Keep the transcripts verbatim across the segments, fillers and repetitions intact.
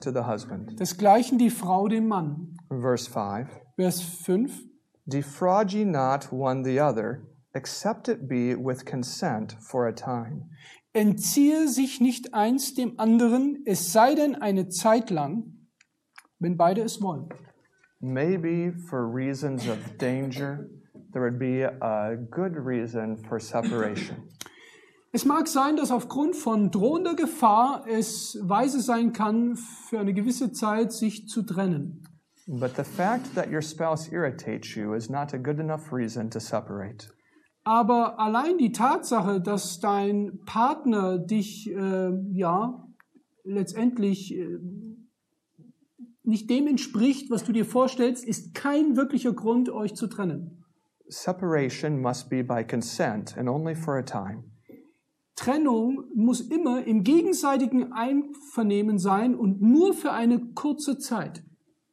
to the husband. Desgleichen die Frau dem Mann. Verse five. Vers fünf. Defraud ye not one the other, except it be with consent for a time. Entziehe sich nicht eins dem anderen, es sei denn eine Zeit lang, wenn beide es wollen. Maybe for reasons of danger, there would be a good reason for separation. Es mag sein, dass aufgrund von drohender Gefahr es weise sein kann, für eine gewisse Zeit sich zu trennen. But the fact that your spouse irritates you is not a good enough reason to separate. Aber allein die Tatsache, dass dein Partner dich äh, ja letztendlich äh, nicht dem entspricht, was du dir vorstellst, ist kein wirklicher Grund, euch zu trennen. Separation must be by consent and only for a time. Trennung muss immer im gegenseitigen Einvernehmen sein und nur für eine kurze Zeit.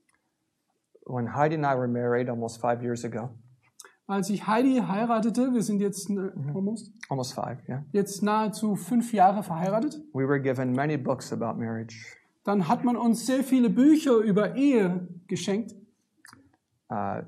When Heidi and I were married almost five years ago, Als ich Heidi heiratete, wir sind jetzt äh, almost, almost five, yeah, jetzt nahezu fünf Jahre verheiratet, we were given many books about marriage. dann hat man uns sehr viele Bücher über Ehe geschenkt Uh,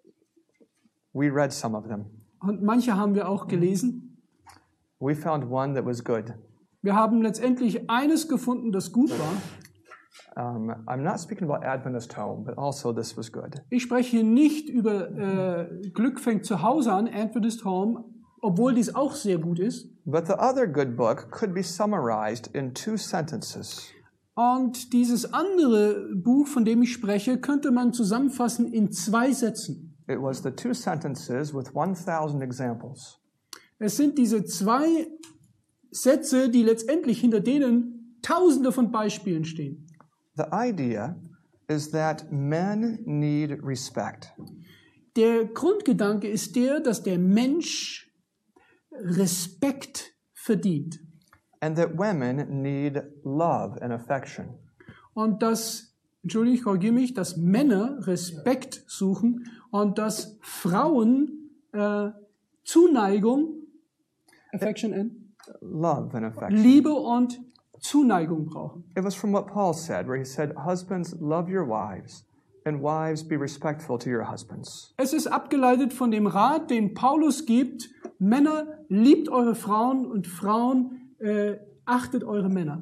we read some of them. und manche haben wir auch gelesen. We found one that was good. Wir haben letztendlich eines gefunden, das gut war. Um, I'm not speaking about Adventist Home, but also this was good. Ich spreche hier nicht über äh, Glück fängt zu Hause an, Adventist Home, obwohl dies auch sehr gut ist. But the other good book could be summarized in two sentences. Und dieses andere Buch, von dem ich spreche, könnte man zusammenfassen in zwei Sätzen. It was the two sentences with one thousand examples. Es sind diese zwei Sätze, die letztendlich hinter denen Tausende von Beispielen stehen. The idea is that men need respect. Der Grundgedanke ist der, dass der Mensch Respekt verdient. And that women need love and affection. Und dass, Entschuldigung, ich korrigiere mich, dass Männer Respekt suchen und dass Frauen äh, Zuneigung, Affection and Love and affection. Liebe und Zuneigung brauchen. It was from what Paul said, where he said, husbands, love your wives, and wives, be respectful to your husbands. Es ist abgeleitet von dem Rat, den Paulus gibt, Männer, liebt eure Frauen und Frauen, äh, achtet eure Männer.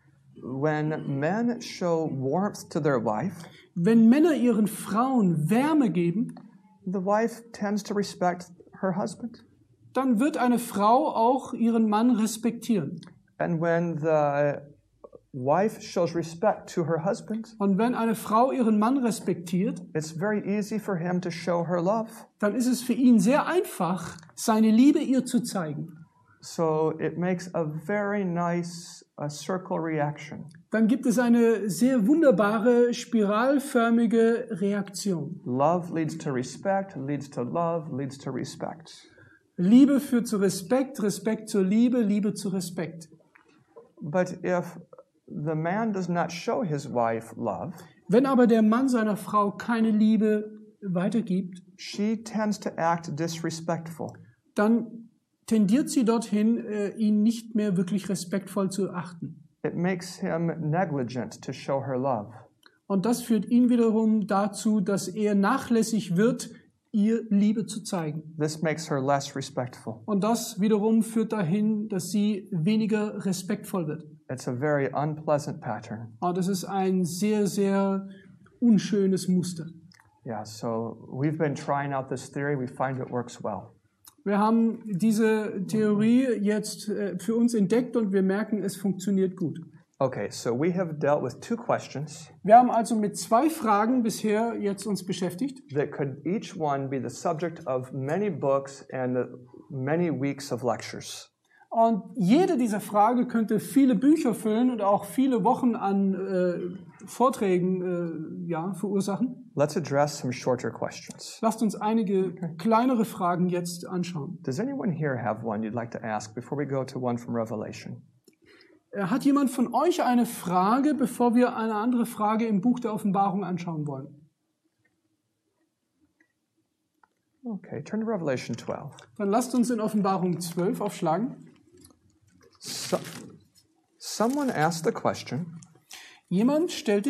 When men show warmth to their wife, Wenn Männer ihren Frauen Wärme geben, the wife tends to respect her husband. dann wird eine Frau auch ihren Mann respektieren. And when the wife shows respect to her husband, Und wenn eine Frau ihren Mann respektiert, it's very easy for him to show her love. dann ist es für ihn sehr einfach, seine Liebe ihr zu zeigen. So it makes a very nice uh, circle reaction. Dann gibt es eine sehr wunderbare, spiralförmige Reaktion. Love leads to respect, leads to love, leads to respect. Liebe führt zu Respekt, Respekt zur Liebe, Liebe zu Respekt. But if the man does not show his wife love, Wenn aber der Mann seiner Frau keine Liebe weitergibt, she tends to act disrespectful. dann tendiert sie dorthin, äh, ihn nicht mehr wirklich respektvoll zu achten. It makes him negligent to show her love. Und das führt ihn wiederum dazu, dass er nachlässig wird, ihr Liebe zu zeigen. This makes her less respectful. Und das wiederum führt dahin, dass sie weniger respektvoll wird. It's a very unpleasant pattern. Und das ist ein sehr, sehr unschönes Muster. Yeah, so we've been trying out this theory. We find it works well. Wir haben diese Theorie jetzt äh, für uns entdeckt und wir merken, es funktioniert gut. Okay, so we have dealt with two questions Wir haben also mit zwei Fragen bisher jetzt uns beschäftigt. that could each one be the subject of many books and many weeks of lectures. Und jede dieser Fragen könnte viele Bücher füllen und auch viele Wochen an äh, Vorträgen äh, ja, verursachen. Let's address some shorter questions. Lasst uns einige kleinere Fragen jetzt anschauen. Does anyone here have one you'd like to ask before we go to one from Revelation? Äh, Hat jemand von euch eine Frage, bevor wir eine andere Frage im Buch der Offenbarung anschauen wollen? Okay, turn to Revelation twelve. Dann lasst uns in Offenbarung zwölf aufschlagen. So, someone asked the question, Jemand stellte